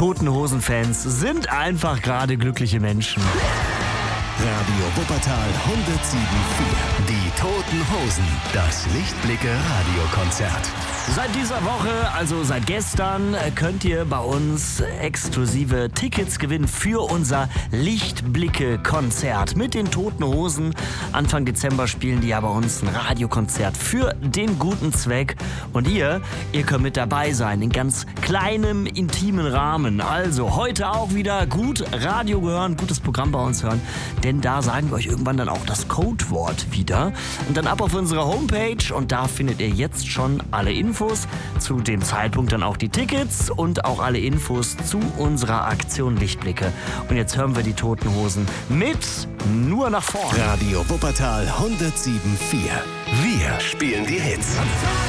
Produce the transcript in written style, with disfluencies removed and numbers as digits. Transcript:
Toten Hosen-Fans sind einfach gerade glückliche Menschen. Radio Wuppertal 107,4. Die Toten Hosen, das Lichtblicke-Radiokonzert. Seit dieser Woche, also seit gestern, könnt ihr bei uns exklusive Tickets gewinnen für unser Lichtblicke-Konzert mit den Toten Hosen. Anfang Dezember spielen die ja bei uns ein Radiokonzert für den guten Zweck. Und ihr könnt mit dabei sein, in ganz kleinem, intimen Rahmen. Also heute auch wieder gut Radio hören, gutes Programm bei uns hören. Denn da sagen wir euch irgendwann dann auch das Codewort wieder. Und dann ab auf unsere Homepage und da findet ihr jetzt schon alle Infos, zu dem Zeitpunkt dann auch die Tickets und auch alle Infos zu unserer Aktion Lichtblicke. Und jetzt hören wir die Toten Hosen mit Nur nach vorn. Radio Wuppertal 107,4. Wir spielen die Hits.